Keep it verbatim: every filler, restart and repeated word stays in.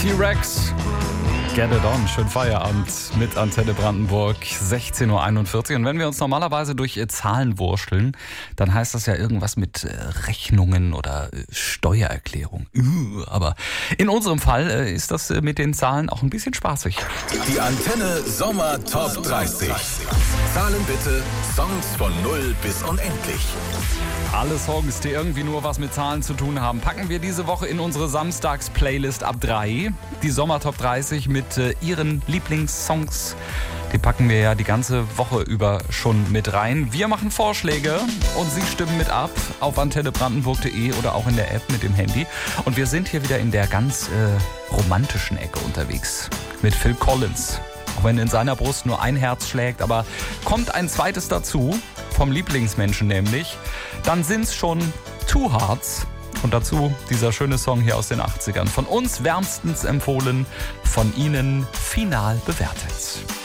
T-Rex. Get it on, schön Feierabend mit Antenne Brandenburg, sechzehn Uhr einundvierzig. Und wenn wir uns normalerweise durch äh, Zahlen wursteln, dann heißt das ja irgendwas mit äh, Rechnungen oder äh, Steuererklärung. Uh, aber in unserem Fall äh, ist das äh, mit den Zahlen auch ein bisschen spaßig. Die Antenne Sommer Top dreißig. Zahlen bitte, Songs von null bis unendlich. Alle Songs, die irgendwie nur was mit Zahlen zu tun haben, packen wir diese Woche in unsere Samstags-Playlist ab drei. Die Sommer Top dreißig mit äh, ihren Lieblingssongs. Die packen wir ja die ganze Woche über schon mit rein. Wir machen Vorschläge und Sie stimmen mit ab auf antenne brandenburg punkt de oder auch in der App mit dem Handy. Und wir sind hier wieder in der ganz äh, romantischen Ecke unterwegs mit Phil Collins. Auch wenn in seiner Brust nur ein Herz schlägt, aber kommt ein zweites dazu, vom Lieblingsmenschen nämlich, dann sind's schon Two Hearts. Und dazu dieser schöne Song hier aus den achtzigern. Von uns wärmstens empfohlen, von Ihnen final bewertet.